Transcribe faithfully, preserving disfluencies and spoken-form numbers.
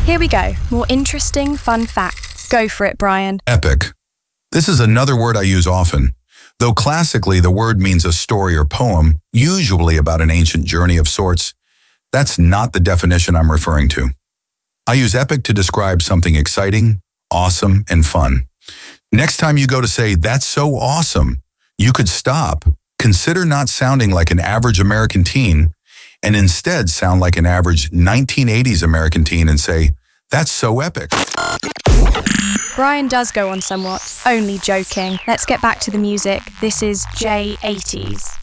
Here we go. More interesting, fun facts. Go for it, Brian. Epic. This is another word I use often. Though classically the word means a story or poem, usually about an ancient journey of sorts, that's not the definition I'm referring to. I use epic to describe something exciting, awesome, and fun. Next time you go to say, "That's so awesome," you could stop, consider not sounding like an average American teen, and instead sound like an average nineteen eighties American teen and say, "That's so epic." Brian does go on somewhat. Only joking. Let's get back to the music. This is J eighties.